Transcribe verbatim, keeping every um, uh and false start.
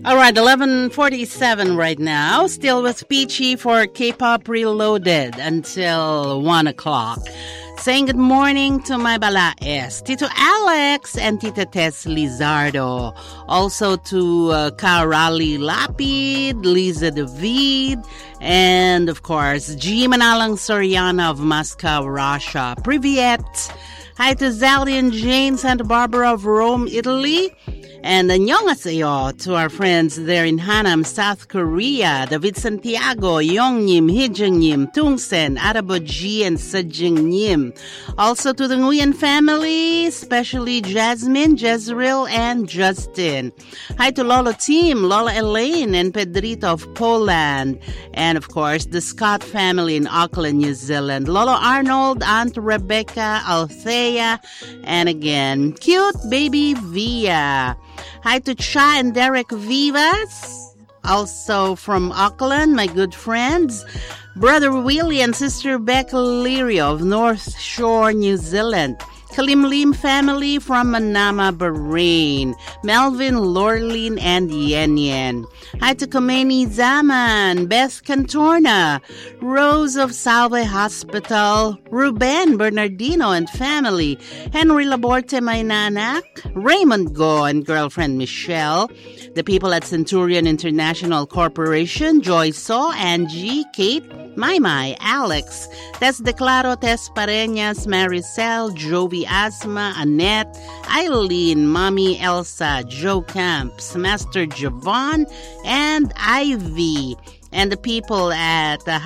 All right, eleven forty-seven right now. Still with Peachy for K-Pop Reloaded until one o'clock. Saying good morning to my balaes, Tito Alex and Tita Tess Lizardo. Also to uh, Karali Lapid, Liza David, and of course, G. Manalang Soriana of Moscow, Russia. Privyet. Hi to Zally and Jane Santa Barbara of Rome, Italy. And annyeonghaseyo to our friends there in Hanam, South Korea. David Santiago, Yongnim, Hijangnim, Tungsen, Arabo G, and Sajingnim. Also to the Nguyen family, especially Jasmine, Jezreel, and Justin. Hi to Lola Team, Lola Elaine, and Pedrito of Poland. And of course, the Scott family in Auckland, New Zealand. Lolo Arnold, Aunt Rebecca, Althea, and again, cute baby Via. Hi to Cha and Derek Vivas, also from Auckland, my good friends. Brother Willie and Sister Becca Lirio of North Shore, New Zealand. Kalim Lim family from Manama, Bahrain. Melvin, Lorlene, and Yen Yen. Hi to Khomeini Zaman, Beth Cantorna, Rose of Salve Hospital, Ruben Bernardino and family, Henry Laborte, my nanak, Raymond Go and girlfriend Michelle, the people at Centurion International Corporation, Joy So, Angie, Kate, Mai Mai, Alex, Tess Declaro, Tess Pareñas, Maricel, Jovi Asma, Annette, Eileen, Mommy Elsa, Joe Camps, Master Javon, and Ivy, and the people at the